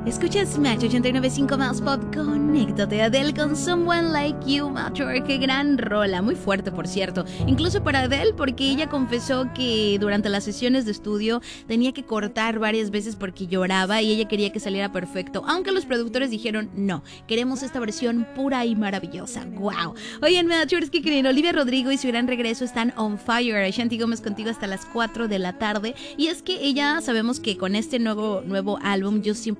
Escucha Smash 89.5 más pop. Conéctate a Adele con Someone Like You, Mature. Qué gran rola, muy fuerte por cierto. Incluso para Adele, porque ella confesó que durante las sesiones de estudio tenía que cortar varias veces porque lloraba y ella quería que saliera perfecto, aunque los productores dijeron no, queremos esta versión pura y maravillosa. ¡Wow! Hoy en Mature, ¿qué creen? Olivia Rodrigo y su gran regreso están on fire. Ashanti Gómez contigo hasta las 4 de la tarde. Y es que ella, sabemos que con este nuevo álbum, Just Simply